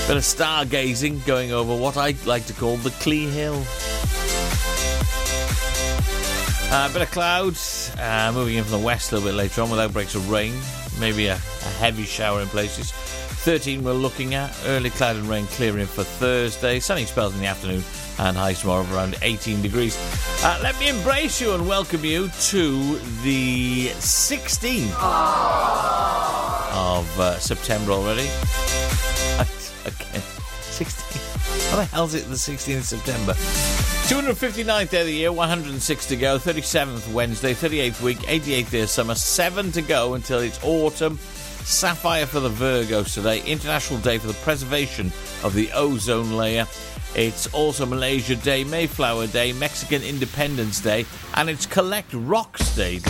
Bit of stargazing going over what I like to call the Clee Hill. A bit of clouds moving in from the west a little bit later on with outbreaks of rain. Maybe a heavy shower in places. 13 we're looking at. Early cloud and rain clearing for Thursday. Sunny spells in the afternoon and highs tomorrow of around 18 degrees. Let me embrace you and welcome you to the 16th of September already. Again, 16th. How the hell is it the 16th of September? 259th day of the year, 106 to go. 37th Wednesday, 38th week, 88th day of summer. 7 to go until it's autumn. Sapphire for the Virgos today. International Day for the Preservation of the Ozone Layer. It's also Malaysia Day, Mayflower Day, Mexican Independence Day, and it's Collect Rocks Day.